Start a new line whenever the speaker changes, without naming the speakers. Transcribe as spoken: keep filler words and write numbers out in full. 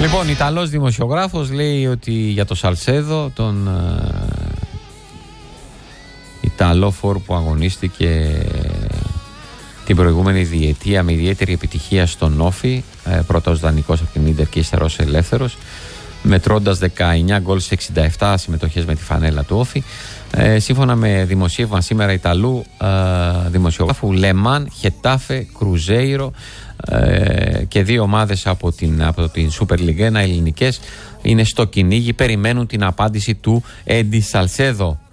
Λοιπόν, Ιταλός δημοσιογράφος λέει ότι για το Σαλσέδο, τον ε, Ιταλό φόρ που αγωνίστηκε την προηγούμενη διετία με ιδιαίτερη επιτυχία στον Όφι, ε, πρώτος δανεικός από την Ίντερ και ύστερα ως ελεύθερος, μετρώντας δεκαεννιά γκολ σε εξήντα επτά συμμετοχές με τη φανέλα του Όφι. Ε, σύμφωνα με δημοσίευμα σήμερα Ιταλού ε, δημοσιογράφου, Λεμάν, Χετάφε, Κρουζέιρο ε, και δύο ομάδες από την, από την Super League ένα ελληνικές είναι στο κυνήγι, περιμένουν την απάντηση του Έντι Σαλσέδο.